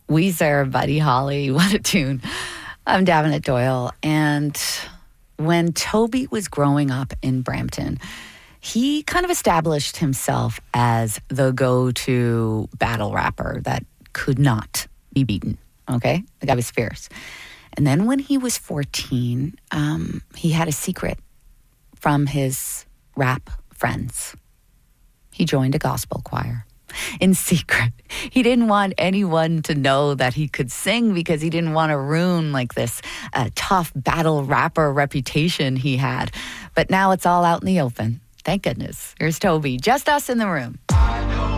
Weezer, Buddy Holly, what a tune. I'm Davenant Doyle. And when Toby was growing up in Brampton, he kind of established himself as the go-to battle rapper that could not be beaten, okay? The guy was fierce. And then when he was 14, he had a secret from his rap friends. He joined a gospel choir in secret. He didn't want anyone to know that he could sing because he didn't want to ruin like this tough battle rapper reputation he had. But now it's all out in the open. Thank goodness. Here's Toby. Just us in the room.